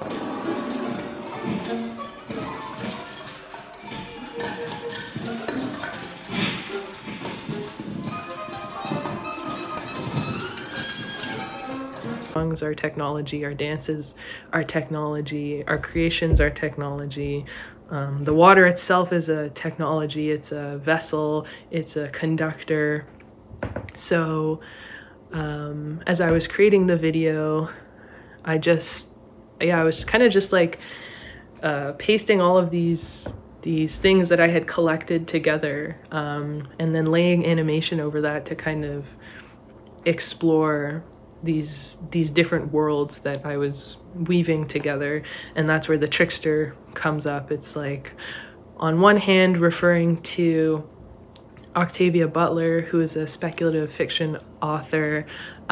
Songs are technology, our dances are technology, our creations are technology. The water itself is a technology, it's a vessel, it's a conductor. So as I was creating the video, I was kind of just like pasting all of these things that I had collected together, and then laying animation over that to kind of explore these different worlds that I was weaving together. And that's where the trickster comes up. It's like, on one hand, referring to Octavia Butler, who is a speculative fiction author.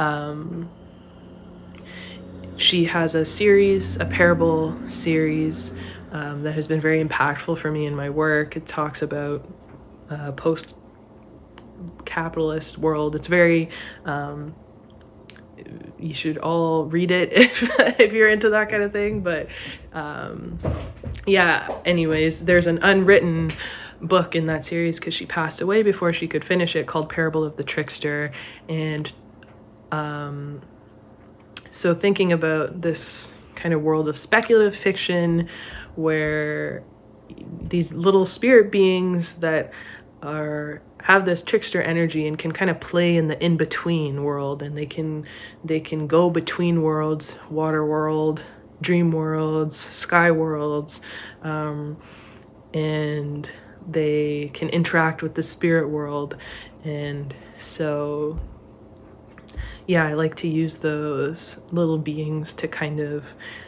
She has a series, a parable series, that has been very impactful for me in my work. It talks about post-capitalist world. It's very, you should all read it if you're into that kind of thing. But yeah, anyways, there's an unwritten book in that series because she passed away before she could finish it, called Parable of the Trickster. And so thinking about this kind of world of speculative fiction where these little spirit beings that have this trickster energy and can kind of play in the in-between world, and they can go between worlds, water world, dream worlds, sky worlds, and they can interact with the spirit world. And so yeah, I like to use those little beings to kind of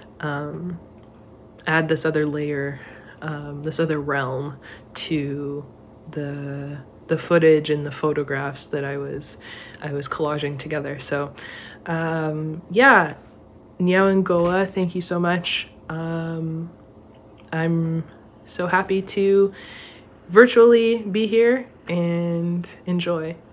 add this other layer, this other realm to the footage and the photographs that I was collaging together. So yeah, Nyawengoa, thank you so much. I'm so happy to virtually be here and enjoy.